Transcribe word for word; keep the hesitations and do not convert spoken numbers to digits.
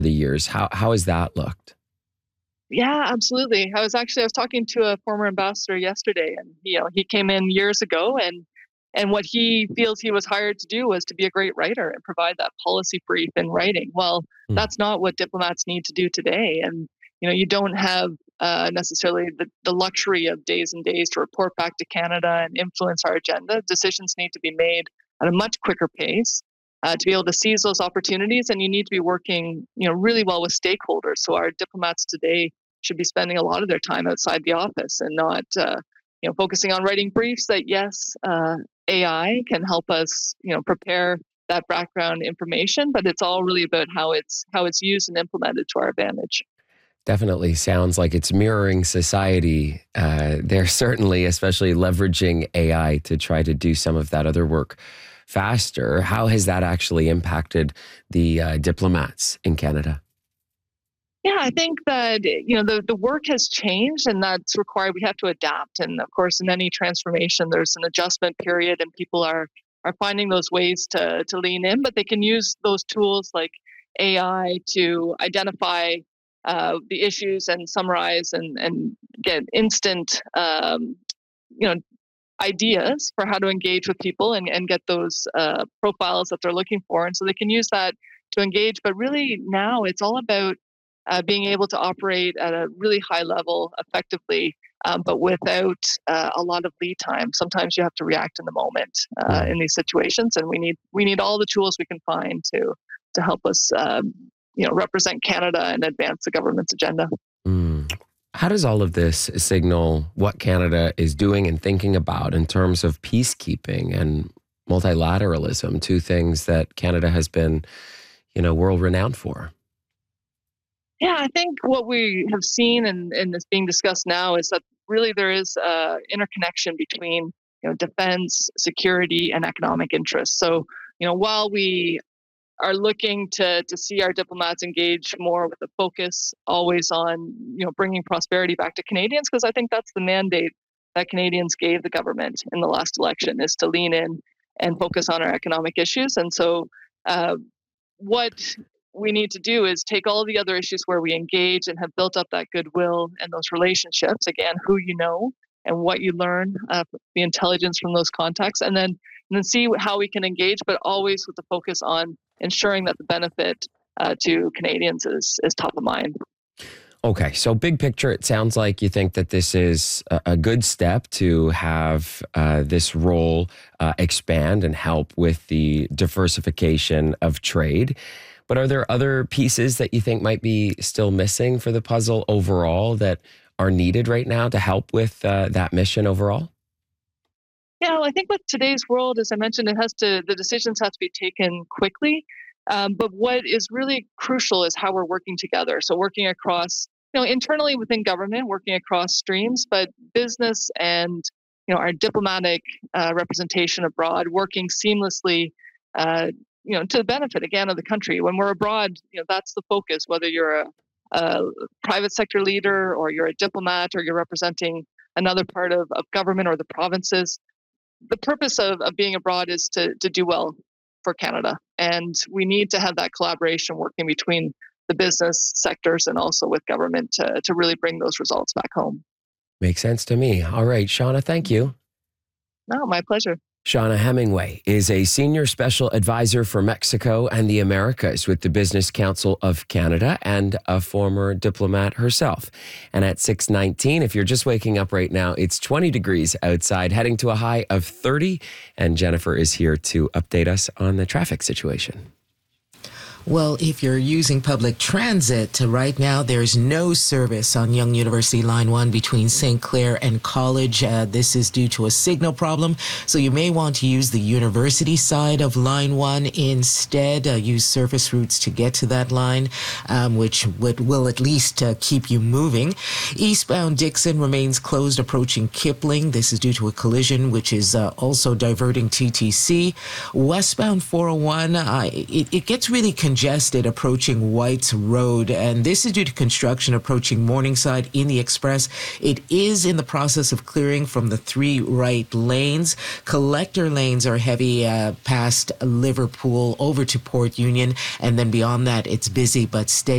the years. How how has that looked? Yeah, absolutely. I was actually I was talking to a former ambassador yesterday, and you know he came in years ago, and and what he feels he was hired to do was to be a great writer and provide that policy brief in writing. Well, Hmm. that's not what diplomats need to do today, and you know you don't have uh, necessarily the, the luxury of days and days to report back to Canada and influence our agenda. Decisions need to be made at a much quicker pace. Uh, to be able to seize those opportunities, and you need to be working, you know, really well with stakeholders. So our diplomats today should be spending a lot of their time outside the office and not, uh, you know, focusing on writing briefs that, yes, uh, A I can help us, you know, prepare that background information, but it's all really about how it's how it's used and implemented to our advantage. Definitely sounds like it's mirroring society. Uh, they're certainly, especially leveraging A I to try to do some of that other work faster. How has that actually impacted the uh, diplomats in Canada? Yeah, I think that you know the the work has changed, and that's required. We have to adapt, and of course, in any transformation, there's an adjustment period, and people are are finding those ways to to lean in. But they can use those tools like A I to identify uh, the issues and summarize and and get instant um, you know ideas for how to engage with people and and get those uh, profiles that they're looking for, and so they can use that to engage. But really, now it's all about uh, being able to operate at a really high level effectively, um, but without uh, a lot of lead time. Sometimes you have to react in the moment uh, Mm. in these situations, and we need we need all the tools we can find to to help us, um, you know, represent Canada and advance the government's agenda. Mm. How does all of this signal what Canada is doing and thinking about in terms of peacekeeping and multilateralism, two things that Canada has been, you know, world renowned for? Yeah, I think what we have seen and, and is being discussed now is that really there is a interconnection between you know defense, security, and economic interests. So you know while we are looking to to see our diplomats engage more with a focus always on you know bringing prosperity back to Canadians, because I think that's the mandate that Canadians gave the government in the last election, is to lean in and focus on our economic issues. And so uh, what we need to do is take all the other issues where we engage and have built up that goodwill and those relationships, again, who you know and what you learn, uh, the intelligence from those contacts, and then and then see how we can engage, but always with the focus on ensuring that the benefit uh, to Canadians is is top of mind. Okay, so big picture, it sounds like you think that this is a, a good step to have uh, this role uh, expand and help with the diversification of trade. But are there other pieces that you think might be still missing for the puzzle overall that are needed right now to help with uh, that mission overall? Yeah, well, I think with today's world, as I mentioned, it has to the decisions have to be taken quickly. Um, but what is really crucial is how we're working together. So working across, you know, internally within government, working across streams, but business and you know our diplomatic uh, representation abroad, working seamlessly, uh, you know, to the benefit again of the country. When we're abroad, you know, that's the focus. Whether you're a, a private sector leader or you're a diplomat or you're representing another part of, of government or the provinces, the purpose of, of being abroad is to to do well for Canada, and we need to have that collaboration working between the business sectors and also with government to to really bring those results back home. Makes sense to me. All right, Shauna, thank you. No, my pleasure. Shauna Hemingway is a senior special advisor for Mexico and the Americas with the Business Council of Canada and a former diplomat herself. And at six nineteen, if you're just waking up right now, it's twenty degrees outside, heading to a high of thirty. And Jennifer is here to update us on the traffic situation. Well, if you're using public transit right now, there's no service on Yonge University Line one between Saint Clair and College. Uh, this is due to a signal problem, so you may want to use the university side of Line one instead. Uh, use surface routes to get to that line, um, which would, will at least uh, keep you moving. Eastbound Dixon remains closed approaching Kipling. This is due to a collision, which is uh, also diverting T T C. Westbound four oh one, uh, it, it gets really confusing congested approaching White's Road, and this is due to construction approaching Morningside in the express. It is in the process of clearing from the three right lanes. Collector lanes are heavy uh, past Liverpool over to Port Union, and then beyond that, it's busy but steady.